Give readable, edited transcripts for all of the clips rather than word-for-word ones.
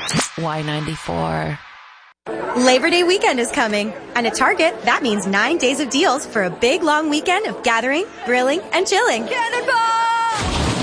Y94. Labor Day weekend is coming, and at Target, that means 9 days of deals for a big, long weekend of gathering, grilling, and chilling. Cannonball!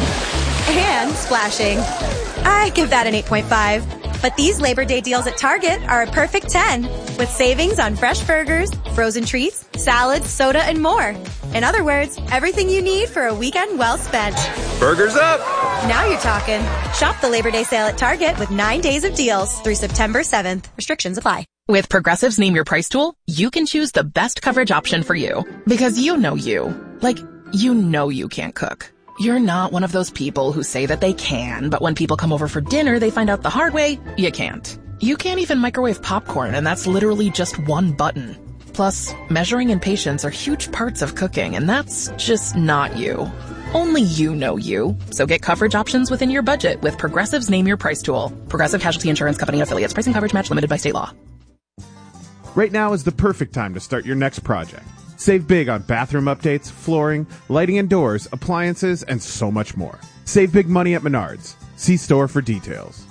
And splashing. I give that an 8.5. But these Labor Day deals at Target are a perfect 10, with savings on fresh burgers, frozen treats, salads, soda, and more. In other words, everything you need for a weekend well spent. Burgers up! Now you're talking. Shop the Labor Day sale at Target with 9 days of deals through September 7th. Restrictions apply. With Progressive's Name Your Price tool, you can choose the best coverage option for you. Because you know you. Like, you know you can't cook. You're not one of those people who say that they can, but when people come over for dinner, they find out the hard way, you can't. You can't even microwave popcorn, and that's literally just one button. Plus, measuring and patience are huge parts of cooking, and that's just not you. Only you know you. So get coverage options within your budget with Progressive's Name Your Price tool. Progressive Casualty Insurance Company and affiliates. Pricing coverage match limited by state law. Right now is the perfect time to start your next project. Save big on bathroom updates, flooring, lighting and doors, appliances, and so much more. Save big money at Menards. See store for details.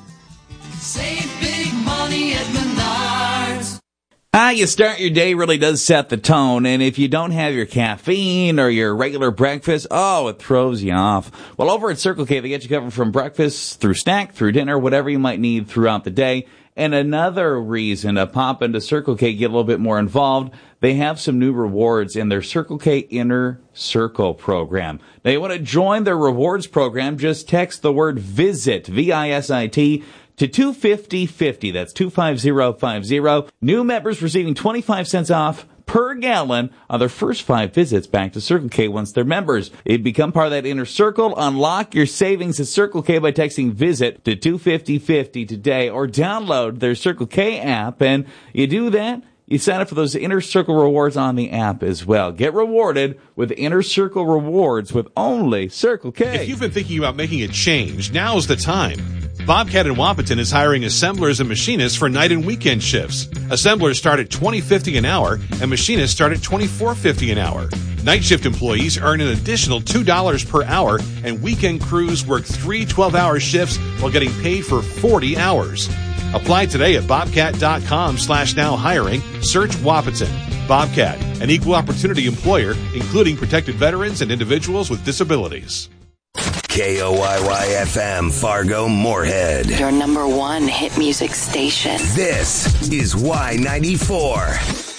Save big money at Menards. How you start your day really does set the tone, and if you don't have your caffeine or your regular breakfast, it throws you off. Well, over at Circle K, they get you covered from breakfast through snack, through dinner, whatever you might need throughout the day. And another reason to pop into Circle K, get a little bit more involved, they have some new rewards in their Circle K Inner Circle program. Now, you want to join their rewards program, just text the word VISIT, V-I-S-I-T, to 25050. That's 25050. New members receiving 25 cents off per gallon on their first 5 visits back to Circle K once they're members. If become part of that inner circle, unlock your savings at Circle K by texting VISIT to 25050 today, or download their Circle K app. And you do that, you sign up for those Inner Circle rewards on the app as well. Get rewarded with Inner Circle rewards with only Circle K. If you've been thinking about making a change, now's the time. Bobcat in Wapaton is hiring assemblers and machinists for night and weekend shifts. Assemblers start at $20.50 an hour, and machinists start at $24.50 an hour. Night shift employees earn an additional $2 per hour, and weekend crews work 3 12-hour shifts while getting paid for 40 hours. Apply today at bobcat.com/now hiring. Search Wapaton. Bobcat, an equal opportunity employer, including protected veterans and individuals with disabilities. KOYY-FM, Fargo, Moorhead. Your number one hit music station. This is Y94.